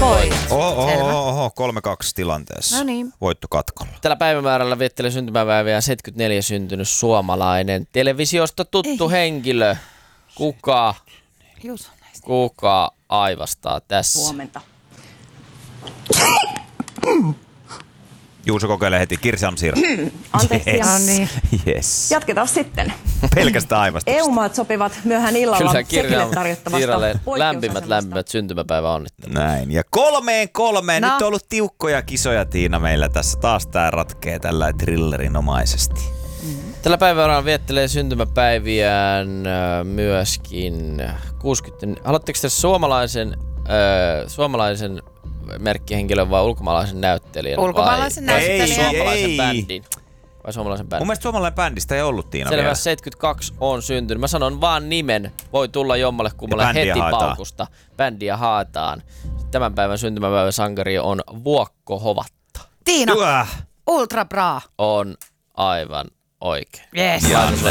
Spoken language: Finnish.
voit. Oho, 3-2 tilanteessa. No niin. Voitto katkolla. Tällä päivämäärällä viettelee syntymäpäivää 74 syntynyt suomalainen televisiosta tuttu henkilö. Kuka aivastaa tässä? Huomenta. Juuso kokeilee heti. Kirsi Amsir. Anteeksi. Yes. No niin. Yes. Jatketaan sitten. Pelkästään aivastusta. EU-maat sopivat myöhään illalla Kyllä Sekille tarjottavasta lämpimät syntymäpäivä onnittelut. Näin. Ja 3-3. No. Nyt on ollut tiukkoja kisoja, Tiina, meillä tässä. Taas tää ratkee tällä trillerinomaisesti. Tällä päivällä viettelee syntymäpäiviään myöskin 60... Haluatteko te suomalaisen merkkihenkilön vai ulkomaalaisen näyttelijän? Ulkomaalaisen näyttelijän. Vai suomalaisen bändin? Vai suomalaisen bändin? Mun mielestä suomalainen bändistä ei ollut, Tiina, Selvä, vielä. 72 on syntynyt. Mä sanon vaan nimen. Voi tulla jommalle kummalle bändiä heti haetaan. paukusta. Bändiä haetaan. Tämän päivän syntymäpäivän sankari on Vuokko Hovatta. Tiina, Työ. Ultra Bra. On aivan oikein. Yes. Janne.